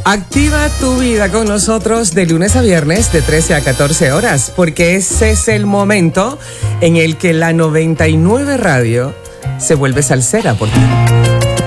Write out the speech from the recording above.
Activa tu vida con nosotros de lunes a viernes de 13 a 14 horas, porque ese es el momento en el que la 99 Radio se vuelve salsera por ti.